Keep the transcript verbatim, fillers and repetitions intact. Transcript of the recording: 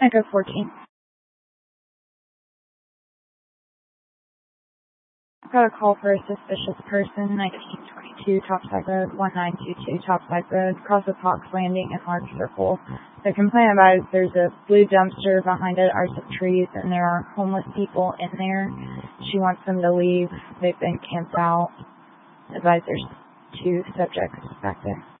Echo fourteen. Got a call for a suspicious person, nineteen twenty-two Topside Road, one nine two two Topside Road, across the Fox Landing in Lark Circle. The complaint about is there's a blue dumpster behind it, are some trees, and there are homeless people in there. She wants them to leave. They've been camped out. Advisors, two subjects back there.